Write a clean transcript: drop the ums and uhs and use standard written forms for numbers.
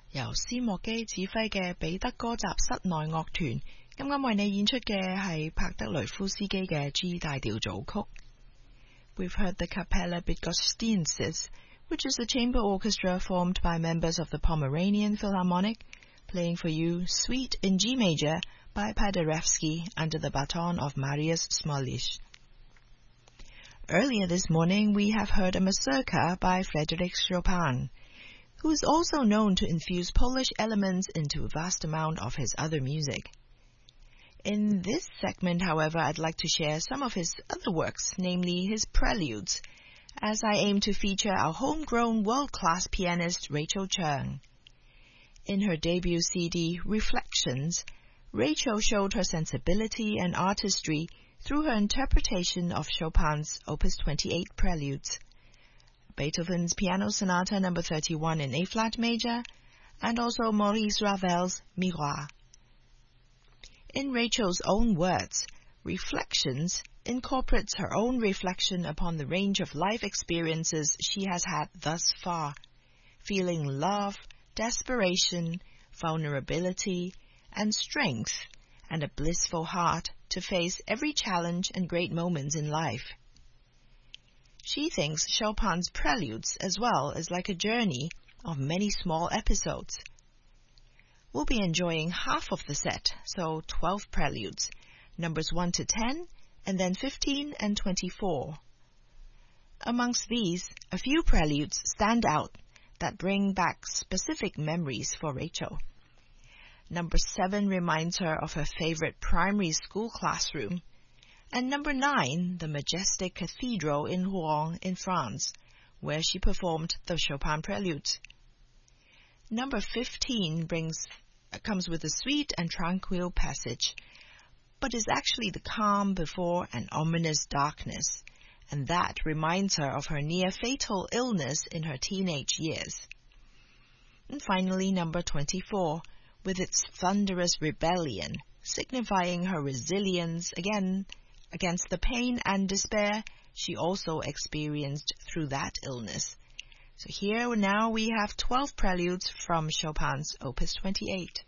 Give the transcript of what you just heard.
由斯莫基指揮嘅彼得歌集室內樂團，啱啱為你演出嘅係帕德雷夫斯基嘅 G 大調組曲。We've heard the Capella Bydgoszcz, which is a chamber orchestra formed by members of the Pomeranian Philharmonic, playing for you Suite in G major by Paderewski under the baton of Mariusz Smolisz. Earlier this morning, we have heard a mazurka by Frédéric Chopin, who is also known to infuse Polish elements into a vast amount of his other music. In this segment, however, I'd like to share some of his other works, namely his preludes, as I aim to feature our homegrown world-class pianist Rachel Cheng. In her debut CD, Reflections, Rachel showed her sensibility and artistry through her interpretation of Chopin's Opus 28 preludes, Beethoven's Piano Sonata No. 31 in A-flat major, and also Maurice Ravel's Miroir. In Rachel's own words, Reflections incorporates her own reflection upon the range of life experiences she has had thus far, feeling love, desperation, vulnerability, and strength, and a blissful heart to face every challenge and great moments in life. She thinks Chopin's preludes as well is like a journey of many small episodes. We'll be enjoying half of the set, so 12 preludes, numbers 1 to 10, and then 15 and 24. Amongst these, a few preludes stand out that bring back specific memories for Rachel. Number 7 reminds her of her favorite primary school classroom, and number 9, the majestic cathedral in Rouen in France, where she performed the Chopin preludes. Number 15 comes with a sweet and tranquil passage, but is actually the calm before an ominous darkness, and that reminds her of her near-fatal illness in her teenage years. And finally, number 24, with its thunderous rebellion, signifying her resilience against the pain and despair she also experienced through that illness. So here now we have 12 preludes from Chopin's Opus 28.